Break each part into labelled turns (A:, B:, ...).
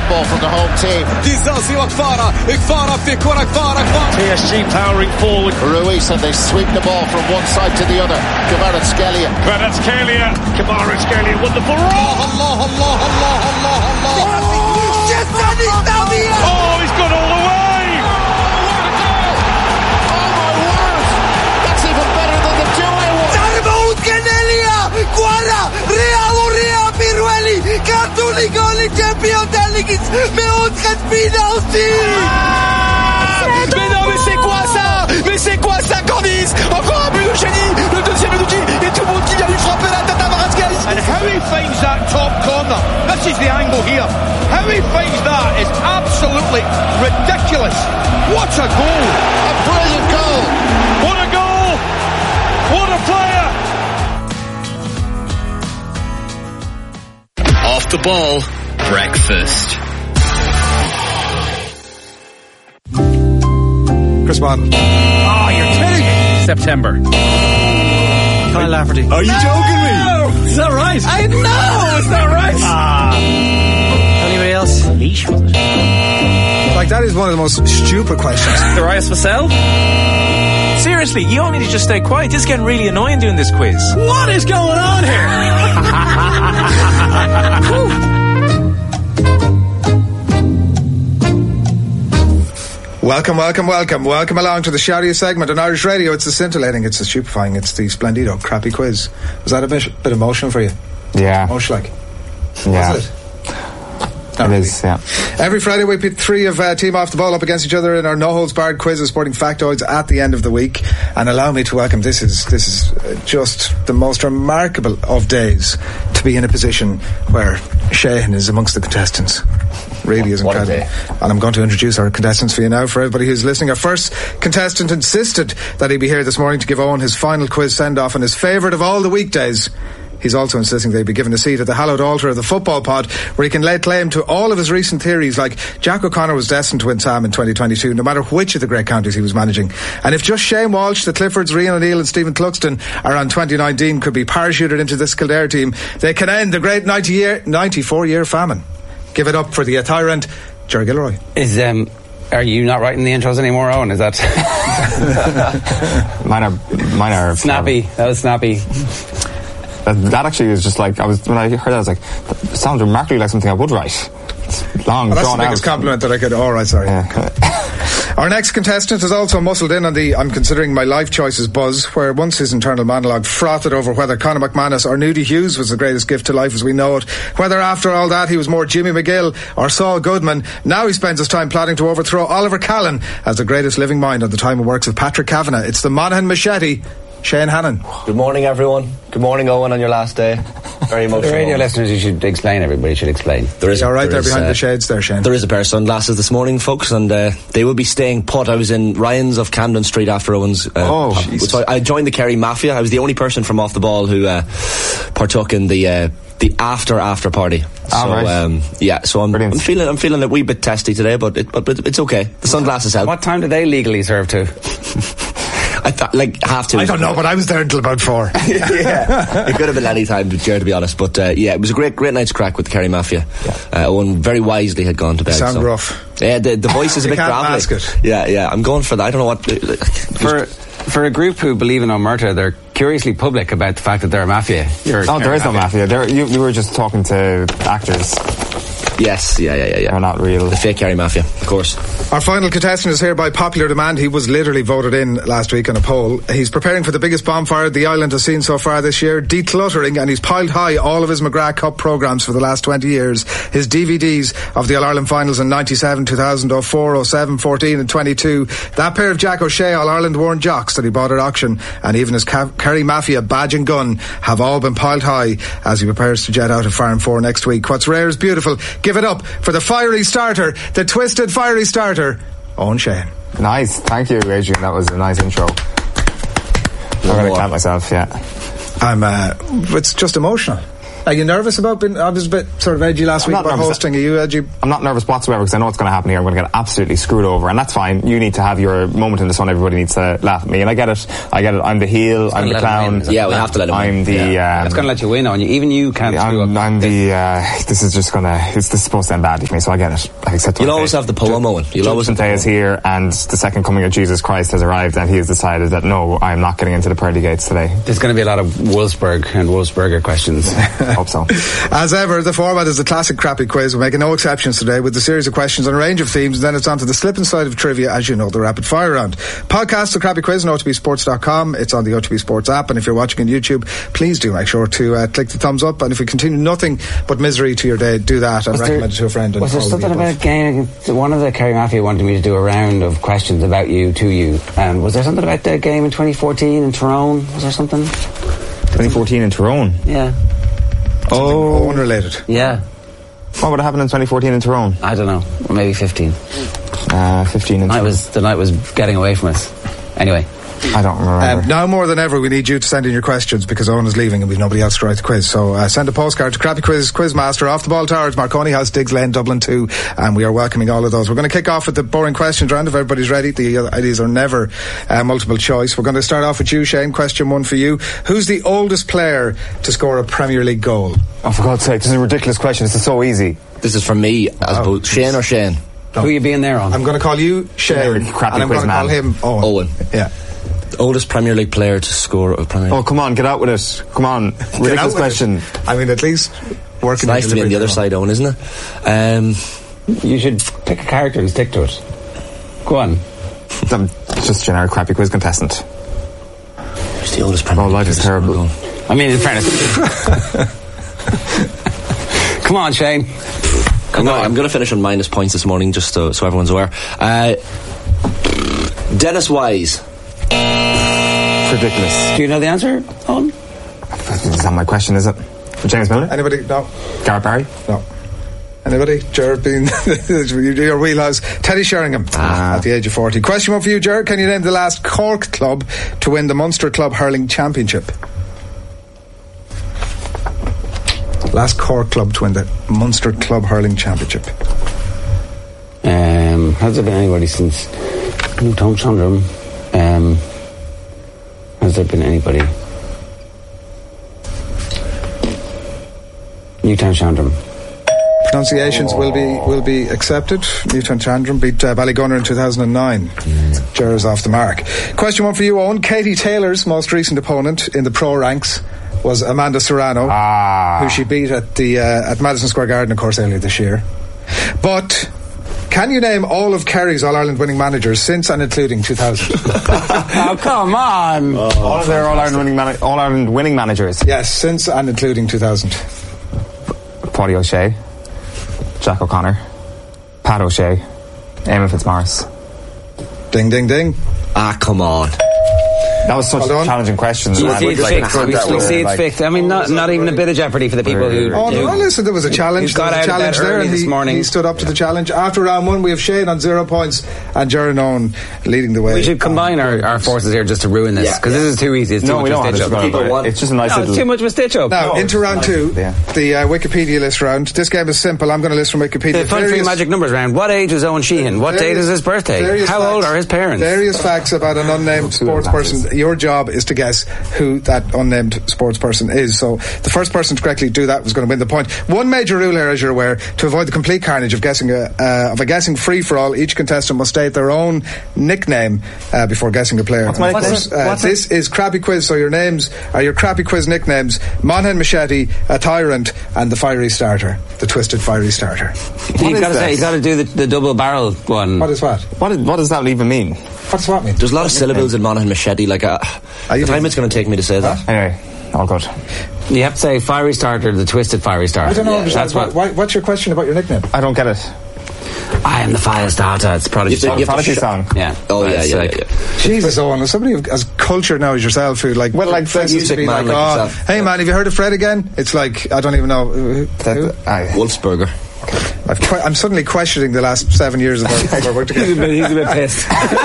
A: ball from the home team.
B: Dizazi وكفارة في كرة كفارة
C: PSG powering forward.
A: Ruiz, and they sweep the ball from one side to the other. Kvaratskhelia wonderful roll.
C: Oh, he's gone all the way.
A: Oh my word, that's even better than the two I won.
B: ضربة كناليا كورة Real Pirueli Católico Champion Delegates mais Caspina aussi. Mais c'est quoi ça Cordis? Encore un but de génie, le deuxième but de génie, et tout le monde qui vient lui frapper la tête à Kvaratskhelia.
C: And how he finds that top corner, this is the angle here, how he finds that is absolutely ridiculous. What a goal,
A: A brilliant goal.
C: what a goal, what a player.
D: Off the ball, breakfast.
E: Chris Waddle.
C: Oh, you're kidding me.
F: September.
E: Kyle Lafferty.
F: Are you joking me? Is that right?
E: I know! Is that right? Anybody else?
F: Leash, was it?
E: Like, that is one of the most stupid questions.
F: Darius Vassell?
G: Seriously, you all need to just stay quiet. This is getting really annoying doing this quiz.
F: What is going on here?
E: Welcome along to the shoutiest segment on Irish radio. It's the scintillating, it's the stupefying, it's the splendido crappy quiz. Was that a bit emotional for you?
H: Yeah.
E: Emotional-like?
H: Yeah.
E: Was it?
H: It is, yeah.
E: Every Friday we pit three of Team Off the Ball up against each other in our no-holds-barred quiz of sporting factoids at the end of the week. And allow me to welcome, this is just the most remarkable of days to be in a position where Shane is amongst the contestants. Really is incredible. And I'm going to introduce our contestants for you now, for everybody who's listening. Our first contestant insisted that he be here this morning to give Owen his final quiz send-off on his favourite of all the weekdays. He's also insisting they be given a seat at the hallowed altar of the football pod, where he can lay claim to all of his recent theories, like Jack O'Connor was destined to win Sam in 2022, no matter which of the great counties he was managing. And if just Shane Walsh, the Cliffords, Rian O'Neill and Stephen Cluxton are on 2019 could be parachuted into this Kildare team, they can end the great 94-year famine. Give it up for the tyrant, Jerry Gilroy.
I: Are you not writing the intros anymore, Owen? Is that...
H: Mine are
I: snappy. That was snappy.
H: That actually was just like, when I heard that, I was like, it sounds remarkably like something I would write. It's long,
E: well, that's
H: drawn
E: the biggest
H: out.
E: compliment that I could... All right, sorry. Yeah. Our next contestant is also muscled in on the I'm considering my life choices buzz, where once his internal monologue frothed over whether Conor McManus or Nudie Hughes was the greatest gift to life as we know it, whether after all that he was more Jimmy McGill or Saul Goodman. Now he spends his time plotting to overthrow Oliver Callan as the greatest living mind at the time of works of Patrick Kavanagh. It's the Monaghan Machete, Shane Hannon.
J: Good morning, everyone. Good morning, Owen, on your last day. Very emotional.
I: The radio listeners, you should explain. Everybody should explain.
E: You're right there behind the shades there, Shane.
J: There is a pair of sunglasses this morning, folks, and they will be staying put. I was in Ryan's of Camden Street after Owen's. So I joined the Kerry Mafia. I was the only person from Off the Ball who partook in the after party. So I'm feeling a wee bit testy today, but it's okay. The sunglasses help.
I: What time do they legally serve to?
J: I thought, like, half two.
E: I don't know, but I was there until about 4.
J: Yeah, it could have been any time, to be honest. But it was a great night's crack with the Kerry Mafia. Yeah. Owen very wisely had gone to bed.
E: Sound rough.
J: Yeah, the voice is a bit gravelly.
E: Mask it.
J: Yeah, I'm going for that. I don't know what.
I: For a group who believe in Omerta, they're curiously public about the fact that they're a mafia.
H: There is no mafia. You were just talking to actors.
J: Yes, yeah.
H: They're not real.
J: The fake Kerry Mafia, of course.
E: Our final contestant is here by popular demand. He was literally voted in last week on a poll. He's preparing for the biggest bonfire the island has seen so far this year, decluttering, and he's piled high all of his McGrath Cup programmes for the last 20 years. His DVDs of the All-Ireland finals in 97, 2000, 04, 07, 14 and 22. That pair of Jack O'Shea All-Ireland worn jocks that he bought at auction, and even his Kerry Mafia badge and gun have all been piled high as he prepares to jet out of Farm 4 next week. What's rare is beautiful. Give it up for the fiery starter, the twisted fiery starter, Owen Shane.
H: Nice, thank you, Adrian. That was a nice intro. I'm going to clap myself. Yeah.
E: It's just emotional. Are you nervous about being? I was a bit sort of edgy last week about hosting. Are you edgy?
H: I'm not nervous whatsoever because I know what's going to happen here. I'm going to get absolutely screwed over, and that's fine. You need to have your moment in the sun. Everybody needs to laugh at me, and I get it. I'm the heel. I'm the clown.
J: Yeah, we have to let him win.
H: I'm the.
I: It's going to let you win on you. Even you can't screw up.
H: I'm the. This is just going to. This is supposed to end badly for me, so I get it. I accept.
J: You'll always have the poem, Owen. You'll always have the poem.
H: Is here, and the second coming of Jesus Christ has arrived, and he has decided that no, I'm not getting into the pearly gates today.
I: There's going to be a lot of Wolfsburg and Wolfsburger questions.
H: Hope so.
E: As ever, the format is the classic crappy quiz. We're making no exceptions today with a series of questions on a range of themes, and then it's on to the slip and slide of trivia, as you know, the rapid fire round. Podcast the Crappy Quiz on OTBsports.com. It's on the OTB Sports app, and if you're watching on YouTube, please do make sure to click the thumbs up, and if you continue nothing but misery to your day, do that and recommend it to a friend.
I: Was there something about a game? One of the Kerry Mafia wanted me to do a round of questions about you, to you. Was there something about the game in 2014 in Tyrone? Was there something?
H: 2014 in Tyrone?
I: Yeah.
E: Oh, unrelated.
I: Yeah.
H: What would have happened in 2014 in Tyrone?
I: I don't know. Or maybe 15.
H: 15 in Tyrone.
I: The night was getting away from us. Anyway.
H: I don't remember.
E: Now more than ever, we need you to send in your questions because Owen is leaving and we've nobody else to write the quiz. So send a postcard to Crappy Quiz, Quizmaster, Off the Ball Towers, Marconi House, Diggs Lane, Dublin 2, and we are welcoming all of those. We're going to kick off with the boring questions round if everybody's ready. These are never multiple choice. We're going to start off with you, Shane. Question 1 for you. Who's the oldest player to score a Premier League goal?
H: Oh, for God's sake, this is a ridiculous question. This is so easy.
J: This is from me, as both Shane or Shane?
E: No.
I: Who are you being there on?
E: I'm going to call you Shane, and I'm going to call him Owen. Yeah.
J: Oldest Premier League player to score a Premier League.
H: Oh, come on, get out with it. Come on. Ridiculous question.
E: I mean, at least working.
J: It's nice to be on the other side, Owen, isn't it?
I: You should pick a character and stick to it. Go on.
H: I'm just a generic Crappy Quiz contestant.
J: Who's the oldest Premier League?
H: Oh, life is terrible.
I: I mean, in fairness. Come on, Shane.
J: I'm going to finish on minus points this morning, just so everyone's aware. Dennis Wise.
H: Ridiculous.
I: Do you know the answer, Owen?
H: Is that my question, is it? James Milner?
E: Anybody? No.
H: Gareth Barry?
E: No. Anybody? Jared being your wheelhouse. Teddy Sheringham at the age of 40. Question 1 for you, Jared. Can you name the last Cork club to win the Munster Club Hurling Championship? Last Cork club to win the Munster Club Hurling Championship.
I: Has there been anybody since Tom Chandram? Has there been anybody? Newtown Chandram.
E: Pronunciations will be accepted. Newtown Chandram beat Ballygunner in 2009. Jared's off the mark. Question 1 for you, Owen. Katie Taylor's most recent opponent in the pro ranks was Amanda Serrano, who she beat at Madison Square Garden, of course, earlier this year. But can you name all of Kerry's All-Ireland winning managers since and including 2000?
I: Oh, come on!
H: All of their All-Ireland winning managers?
E: Yes, since and including 2000.
H: Paddy O'Shea, Jack O'Connor, Pat O'Shea, Eamon Fitzmaurice.
E: Ding, ding, ding.
J: Come on.
H: That was such a challenging question.
I: We see it's fixed. I mean, not even a bit of jeopardy for the people who...
E: Oh, no, listen, there was a challenge. There was a challenge there, and he stood up to the challenge. After round 1, we have Shane on 0 points, and Jared Owen leading the way.
I: We should combine our forces here just to ruin this, because this is too easy. It's too much of a stitch-up.
H: It's just a nice little...
I: It's too much of a stitch-up.
E: Now, into round 2, the Wikipedia list round. This game is simple. I'm going to list from Wikipedia.
I: The fun three magic numbers round. What age is Owen Sheehan? What date is his birthday? How old are his parents?
E: Various facts about an unnamed sports person. Your job is to guess who that unnamed sports person is. So the first person to correctly do that was going to win the point. One major rule here, as you're aware, to avoid the complete carnage of guessing a guessing free-for-all, each contestant must state their own nickname before guessing a player. This is Crappy Quiz, so your names are your Crappy Quiz nicknames: Monaghan Machete, a Tyrant, and the Fiery Starter, the Twisted Fiery Starter.
I: You've got to do the double barrel one.
E: What is what?
H: What does that even mean?
E: What's what mean?
J: There's a lot of syllables in Monaghan Machete. Like the time it's going to take me to say that.
H: Anyway, all good.
I: You have to say Fiery Starter, the Twisted Fiery Starter.
E: I don't know. That's what's your question about your nickname?
H: I don't get it.
I: I am the Fire Starter. It's Prodigy song.
H: Prodigy song.
I: Yeah.
J: Oh yeah.
E: Jesus, Owen, as somebody as cultured now as yourself, who like
J: music
E: be
J: man,
E: hey man, have you heard of Fred again? It's like I don't even know.
J: Wolfsburger.
E: I'm suddenly questioning the last 7 years of our work together.
I: He's a bit pissed.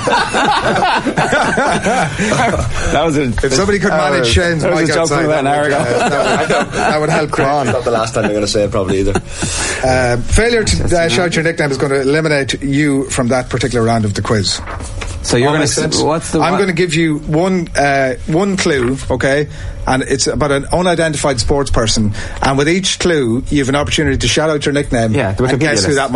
H: That was
E: if somebody could manage Shane's mic outside, that would help.
J: Not the last time I'm going to say it probably either.
E: Failure to shout your nickname is going to eliminate you from that particular round of the quiz.
I: So you're going to...
E: I'm going to give you one clue, okay? And it's about an unidentified sports person. And with each clue, you have an opportunity to shout out your nickname and guess who that